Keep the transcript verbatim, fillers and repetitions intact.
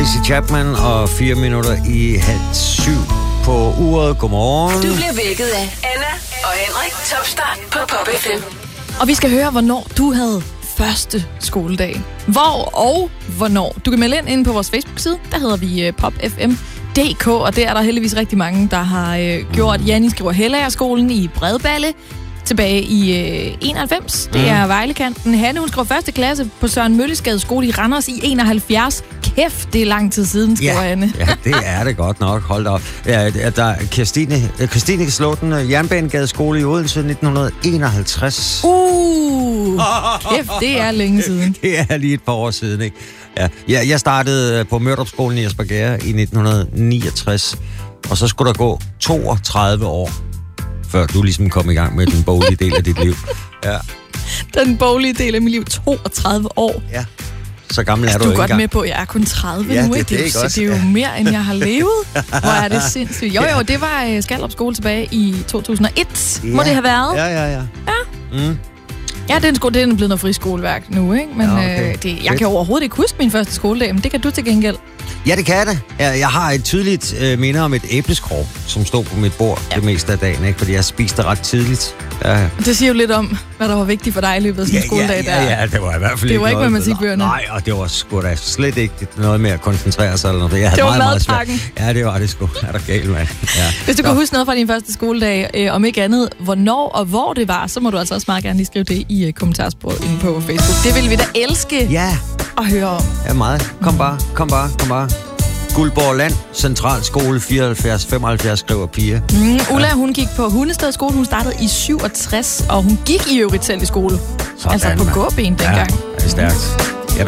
Tracy Chapman og fire minutter i halv syv på uret. Godmorgen. Du bliver vækket af Anna og Henrik. Topstart på Pop F M. Og vi skal høre, hvornår du havde første skoledag. Hvor og hvornår. Du kan melde ind inde på vores Facebook-side. Der hedder vi Pop F M punktum d k, og der er der heldigvis rigtig mange, der har øh, gjort. Janni skriver Hellagerskolen i Bredballe tilbage i øh, enoghalvfems. Det er Vejlekanten. Hanne, hun skriver første klasse på Søren Møllesgade skole i Randers i enoghalvfjerds. Kæft, det er lang tid siden, skriver ja, Anne. Ja, det er det godt nok. Hold da op. Ja, der er Kirstine, Christine kan slå den Jernbanegade skole i Odense nitten enoghalvtreds. Uh, kæft, det er længe siden. Det er lige et par år siden, ikke? Ja, jeg, jeg startede på Mørdrupskolen i Espergærde i nitten niogtres, og så skulle der gå toogtredive år, før du ligesom kom i gang med den boglige del af dit liv. Ja. Den boglige del af mit liv, toogtredive år. Ja. Så gammel altså, er du, du ikke er godt engang. med på, at jeg er kun tredive ja, nu, det, ikke? Det, det, er, det, det er jo mere, end jeg har levet. Hvor er det sindssygt. Jo, jo, det var uh, Skallerup skole tilbage i to tusind og et, ja. Må det have været. Ja, ja, ja. Ja. Mm. Ja, den skole, det er blevet noget friskoleværk nu, ikke? Men ja, okay. øh, det, jeg kan overhovedet ikke huske min første skoledag, men det kan du til gengæld. Ja, det kan jeg da. Jeg har et tydeligt øh, minde om et æbleskrog, som stod på mit bord ja. det meste af dagen, ikke? Fordi jeg spiste ret tidligt. Ja. Det siger jo lidt om, hvad der var vigtigt for dig i løbet af sådan en ja, skoledag. Ja, ja, ja, det var i hvert fald det var ikke noget, matematikbøgerne. Nej, og det var sgu da slet ikke noget med at koncentrere sig eller noget. Jeg havde det var meget, meget svært. Ja, det var det sgu. Er der galt, mand. Ja. Hvis du kan huske noget fra din første skoledag, øh, om ikke andet, hvornår og hvor det var, så må du altså også meget gerne lige skrive det i uh, kommentarsporet inde på Facebook. Det vil vi da elske ja. at høre om. Ja, meget. Kom bare, kom bare, kom bare. Guldborg Land, Centralskole, fireoghalvfjerds femoghalvfjerds, skriver Pia. Mm, Ulla, hun gik på Hundested skole. Hun startede i syvogtres, og hun gik i øvrigt selv i skole. Sådan, altså på gåben dengang. Ja, det er stærkt.